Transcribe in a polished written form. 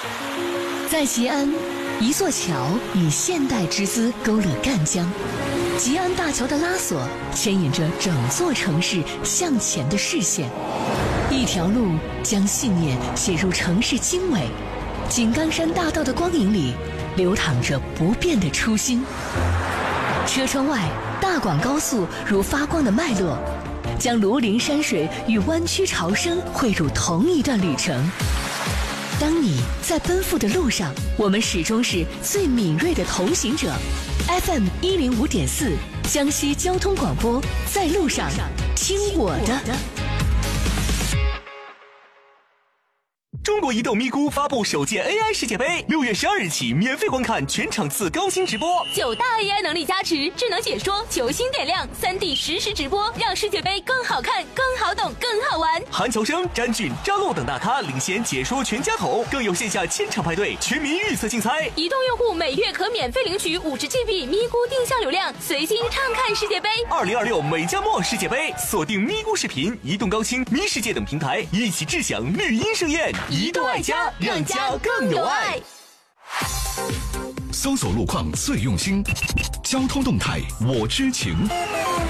在吉安，一座桥以现代之姿勾勒赣江，吉安大桥的拉索牵引着整座城市向前的视线，一条路将信念写入城市经纬。井冈山大道的光影里，流淌着不变的初心。车窗外，大广高速如发光的脉络，将庐陵山水与湾区潮生汇入同一段旅程。当你在奔赴的路上，我们始终是最敏锐的同行者。FM 105.4，江西交通广播，在路上听我的。 中国移动咪咕发布首届 AI 世界杯，6月12日起免费观看全场次高清直播 ，9大 AI 能力加持，智能解说，球星点亮，3D 实时直播，让世界杯更好看、更好懂、更好玩。 韩乔生、詹俊、张璐等大咖领衔解说全家桶，更有线下千场派对、全民预测竞猜。 移动用户每月可免费领取50GB 咪咕定向流量，随心畅看世界杯。 2026美加墨世界杯，锁定咪咕视频、移动高清、咪世界等平台，一起智享绿茵盛宴。移动爱家，让家更有爱。 搜索路况最用心，交通动态我知情。